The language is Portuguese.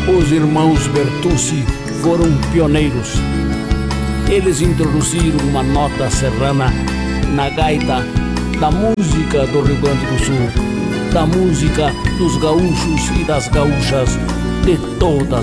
Os irmãos Bertucci foram pioneiros. Eles introduziram uma nota serrana na gaita da música do Rio Grande do Sul, da música dos gaúchos e das gaúchas de todas